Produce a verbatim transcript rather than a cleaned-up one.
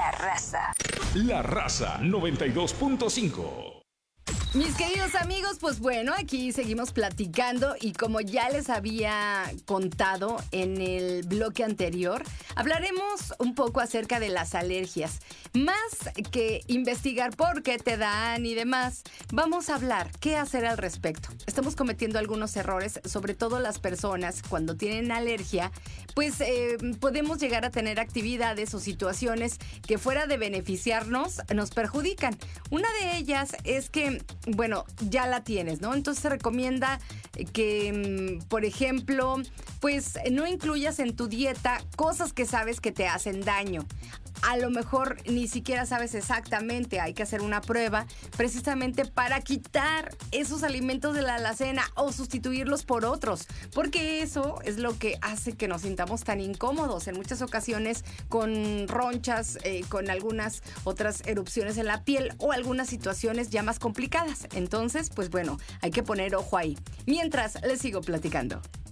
La Raza. La Raza noventa y dos punto cinco. Mis queridos amigos, pues bueno, aquí seguimos platicando y como ya les había contado en el bloque anterior, hablaremos un poco acerca de las alergias. Más que investigar por qué te dan y demás, vamos a hablar qué hacer al respecto. Estamos cometiendo algunos errores, sobre todo las personas cuando tienen alergia, pues eh, podemos llegar a tener actividades o situaciones que fuera de beneficiarnos nos perjudican. Una de ellas es que bueno, ya la tienes, ¿no? Entonces se recomienda que, por ejemplo, pues no incluyas en tu dieta cosas que sabes que te hacen daño. A lo mejor ni siquiera sabes exactamente, hay que hacer una prueba precisamente para quitar esos alimentos de la alacena o sustituirlos por otros, porque eso es lo que hace que nos sintamos tan incómodos en muchas ocasiones con ronchas, eh, con algunas otras erupciones en la piel o algunas situaciones ya más complicadas. Entonces, pues bueno, hay que poner ojo ahí. Mientras, les sigo platicando.